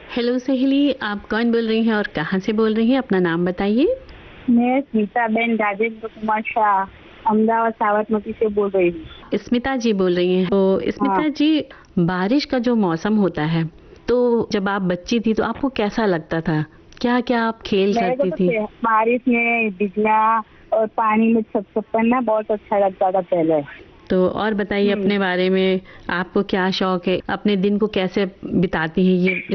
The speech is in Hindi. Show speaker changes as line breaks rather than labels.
हेलो सहेली, आप कौन बोल रही हैं और कहाँ से बोल रही हैं? अपना नाम बताइए।
मैं स्मिताबेन राजेंद्र कुमार शाह अहमदाबाद साबरमती से बोल रही हूँ।
स्मिता जी बोल रही हैं। तो
हाँ,
स्मिता जी, बारिश का जो मौसम होता है, तो जब आप बच्ची थी तो आपको कैसा लगता था? क्या क्या आप खेल
मेरे को
करती
तो
थी?
बारिश में भीगना और पानी में सब सब करना बहुत अच्छा लगता था पहले।
तो और बताइए
हम्म
अपने बारे में, आपको क्या शौक है? अपने दिन को कैसे बिताती हैं ये